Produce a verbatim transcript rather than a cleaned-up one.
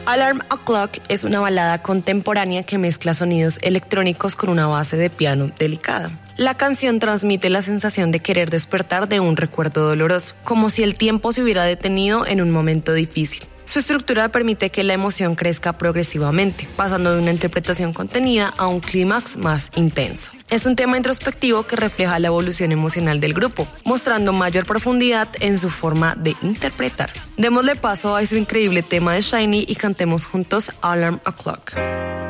Alarm O'Clock es una balada contemporánea que mezcla sonidos electrónicos con una base de piano delicada. La canción transmite la sensación de querer despertar de un recuerdo doloroso, como si el tiempo se hubiera detenido en un momento difícil. Su estructura permite que la emoción crezca progresivamente, pasando de una interpretación contenida a un clímax más intenso. Es un tema introspectivo que refleja la evolución emocional del grupo, mostrando mayor profundidad en su forma de interpretar. Démosle paso a ese increíble tema de Shiny y cantemos juntos Alarm O'Clock.